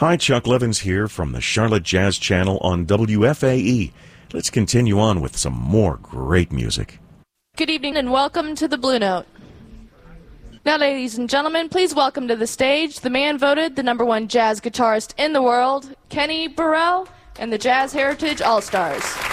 Hi, Chuck Levins here from the Charlotte Jazz Channel on WFAE. Let's continue on with some more great music. Good evening and welcome to the Blue Note. Now, ladies and gentlemen, please welcome to the stage the man voted the #1 jazz guitarist in the world, Kenny Burrell, and the Jazz Heritage All-Stars.